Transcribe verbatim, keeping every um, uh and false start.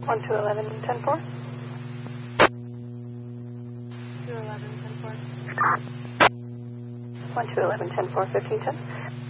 one two eleven ten four. two eleven ten four. one two eleven ten four fifteen ten.